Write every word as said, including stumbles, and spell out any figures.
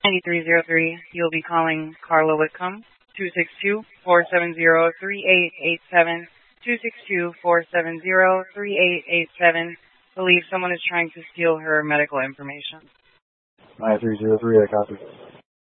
ninety-three oh three. You'll be calling Carla Whitcomb, two six two, four seven zero, three eight eight seven, two six two, four seven zero, three eight eight seven. Believe someone is trying to steal her medical information. nine three oh three, I copy.